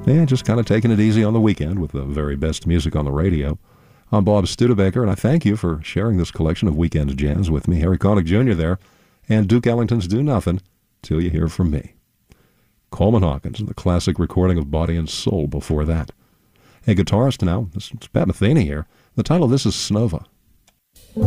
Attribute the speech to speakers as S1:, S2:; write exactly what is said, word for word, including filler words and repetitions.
S1: and just kind of taking it easy on the weekend with the very best music on the radio. I'm Bob Studebaker, and I thank you for sharing this collection of weekend jazz with me. Harry Connick Junior there, and Duke Ellington's Do Nothing Till You Hear From Me. Coleman Hawkins, the classic recording of Body and Soul before that. Hey, guitarist now, this is Pat Metheny here. The title of this is Snova.